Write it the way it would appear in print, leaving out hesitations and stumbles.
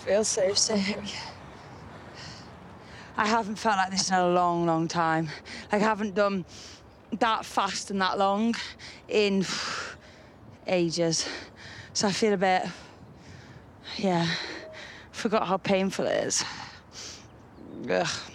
feel so sick. I haven't felt like this in a long, long time. Like, I haven't done that fast and that long in ages. So I feel a bit, yeah, forgot how painful it is. Ugh.